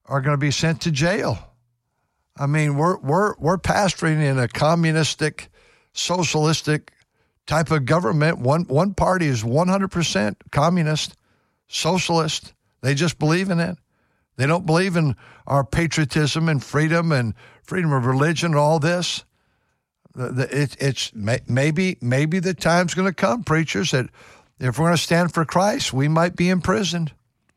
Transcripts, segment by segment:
are going to be sent to jail. I mean, we're pastoring in a communistic, socialistic type of government. One party is 100% communist, socialist. They just believe in it. They don't believe in our patriotism and freedom of religion and all this. It's maybe the time's going to come, preachers, that if we're going to stand for Christ, we might be imprisoned.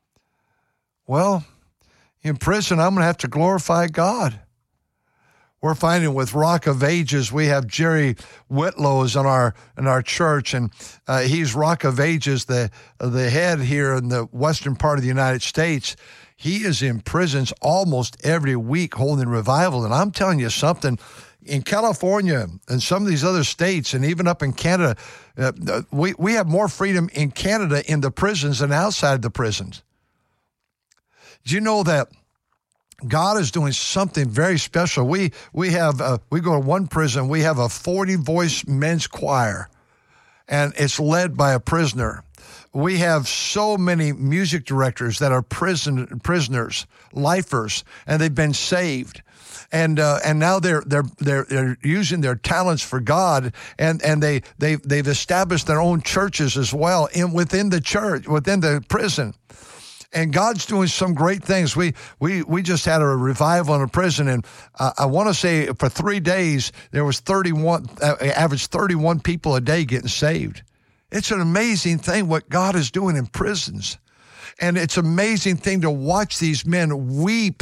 Well, in prison, I'm going to have to glorify God. We're finding with Rock of Ages, we have Jerry Whitlows in our church, and he's Rock of Ages, the head here in the western part of the United States. He is in prisons almost every week holding revival. And I'm telling you something, in California and some of these other states, and even up in Canada, we have more freedom in Canada in the prisons than outside the prisons. Do you know that God is doing something very special? We go to one prison, we have a 40-voice men's choir, and it's led by a prisoner. We have so many music directors that are prisoners, lifers, and they've been saved. And now they're using their talents for God, and they've established their own churches as well within the church, within the prison. And God's doing some great things. We just had a revival in a prison, and I want to say for 3 days there was average 31 people a day getting saved. It's an amazing thing what God is doing in prisons, and it's an amazing thing to watch these men weep.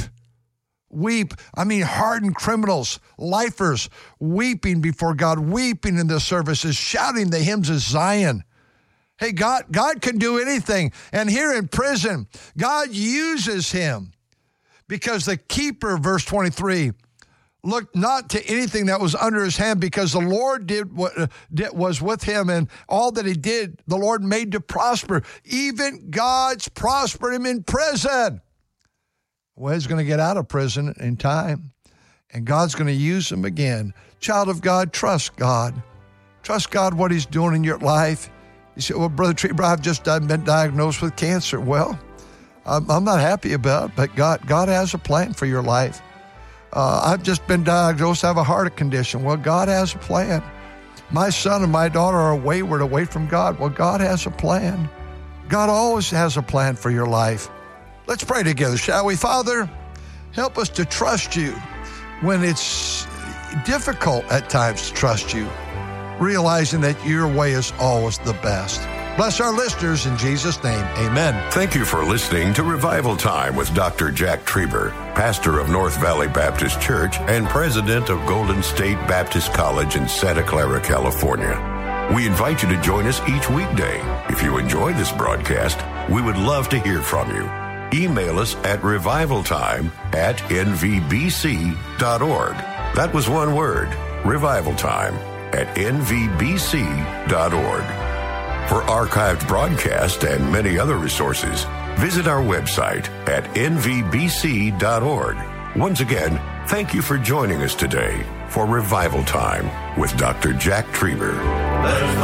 I mean, hardened criminals, lifers, weeping before God, weeping in the services, shouting the hymns of Zion. Hey, God can do anything. And here in prison, God uses him because the keeper, verse 23, looked not to anything that was under his hand, because the Lord was with him, and all that he did, the Lord made to prosper. Even God's prospered him in prison. Well, he's going to get out of prison in time, and God's going to use him again. Child of God, trust God. Trust God what he's doing in your life. You say, well, Brother Trieber, I've just been diagnosed with cancer. Well, I'm not happy about it, but God has a plan for your life. I've just been diagnosed, I have a heart condition. Well, God has a plan. My son and my daughter are wayward away from God. Well, God has a plan. God always has a plan for your life. Let's pray together, shall we? Father, help us to trust you when it's difficult at times to trust you, realizing that your way is always the best. Bless our listeners in Jesus' name. Amen. Thank you for listening to Revival Time with Dr. Jack Trieber, pastor of North Valley Baptist Church and president of Golden State Baptist College in Santa Clara, California. We invite you to join us each weekday. If you enjoy this broadcast, we would love to hear from you. Email us at revivaltime@nvbc.org. That was one word, revivaltime@nvbc.org. For archived broadcasts and many other resources, visit our website at nvbc.org. Once again, thank you for joining us today for Revival Time with Dr. Jack Trieber.